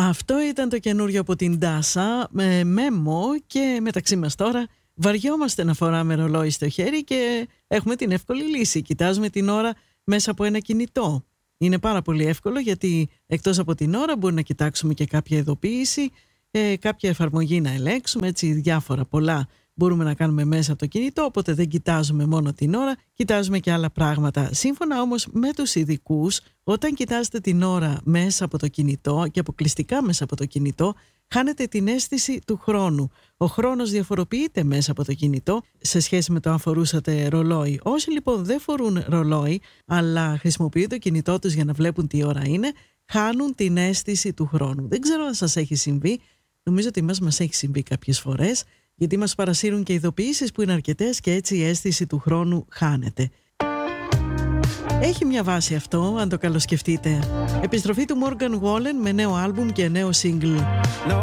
Αυτό ήταν το καινούριο από την Ντάσα με Μέμο και μεταξύ μας τώρα βαριόμαστε να φοράμε ρολόι στο χέρι και έχουμε την εύκολη λύση. Κοιτάζουμε την ώρα μέσα από ένα κινητό. Είναι πάρα πολύ εύκολο γιατί εκτός από την ώρα μπορεί να κοιτάξουμε και κάποια ειδοποίηση, κάποια εφαρμογή να ελέγξουμε, έτσι διάφορα πολλά μπορούμε να κάνουμε μέσα από το κινητό, οπότε δεν κοιτάζουμε μόνο την ώρα, κοιτάζουμε και άλλα πράγματα. Σύμφωνα όμως με τους ειδικούς, όταν κοιτάζετε την ώρα μέσα από το κινητό και αποκλειστικά μέσα από το κινητό, χάνετε την αίσθηση του χρόνου. Ο χρόνος διαφοροποιείται μέσα από το κινητό σε σχέση με το αν φορούσατε ρολόι. Όσοι λοιπόν δεν φορούν ρολόι, αλλά χρησιμοποιούν το κινητό τους για να βλέπουν τι ώρα είναι, χάνουν την αίσθηση του χρόνου. Δεν ξέρω αν σας έχει συμβεί, νομίζω ότι μας έχει συμβεί κάποιες φορές, γιατί μας παρασύρουν και ειδοποιήσεις που είναι αρκετές και έτσι η αίσθηση του χρόνου χάνεται. Έχει μια βάση αυτό, αν το καλοσκεφτείτε. Επιστροφή του Morgan Wallen με νέο άλμπουμ και νέο single.